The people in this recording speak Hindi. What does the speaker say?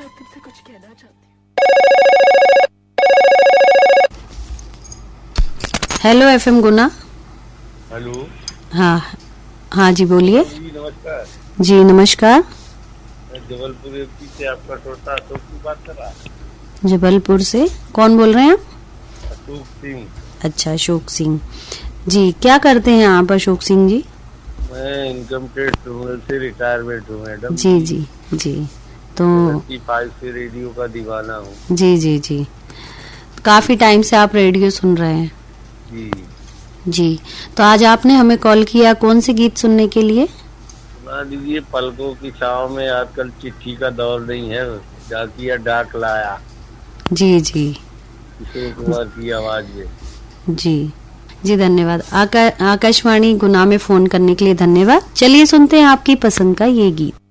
मैं तुमसे कुछ कहना चाहती हूँ। हेलो एफएम गुना। हेलो। हाँ हाँ जी बोलिए। जी नमस्कार। जी नमस्कार। मैं जबलपुर एमपी से आपका श्रोता अशोक की बात कर रहा। जबलपुर से कौन बोल रहे हैं आप? अशोक सिंह। अच्छा अशोक सिंह जी, क्या करते हैं आप अशोक सिंह जी? मैं इनकम टैक्स ट्रिब्यूनल से रिटायरमेंट हूँ मैडम जी जी जी। तो 75 से रेडियो का दीवाना हूँ। जी जी जी, काफी टाइम से आप रेडियो सुन रहे हैं। जी जी, तो आज आपने हमें कॉल किया कौन से गीत सुनने के लिए? सुना दीजिए। पलकों की छाव में आजकल चिट्ठी का दौर नहीं है, डाकिया डाक लाया, जी जी किशोर कुमार की आवाज में। जी जी धन्यवाद। आकाशवाणी गुना में फोन करने के लिए धन्यवाद। चलिए सुनते हैं आपकी पसंद का ये गीत।